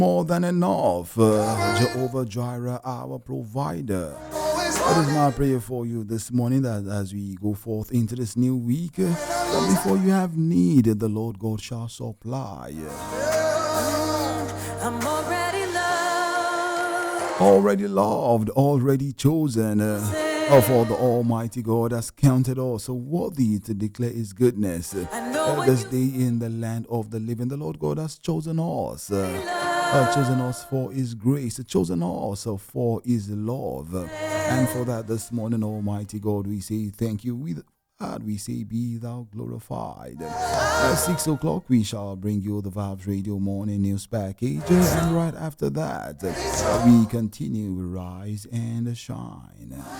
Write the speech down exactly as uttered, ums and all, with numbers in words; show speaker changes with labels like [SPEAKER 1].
[SPEAKER 1] more than enough. Uh, Jehovah Jireh, our provider. That is my prayer for you this morning, that as we go forth into this new week, uh, that before you have need, the Lord God shall supply. I'm already loved. Already loved, already chosen. Uh, Oh, for the Almighty God has counted us so worthy to declare His goodness. Uh, this day in the land of the living, the Lord God has chosen us. Uh, uh, chosen us for His grace, chosen us uh, for His love. And for that this morning, Almighty God, we say thank you. We God, we say, be thou glorified. At six o'clock, we shall bring you the Vibes Radio Morning News Package. And right after that, we continue Rise and Shine.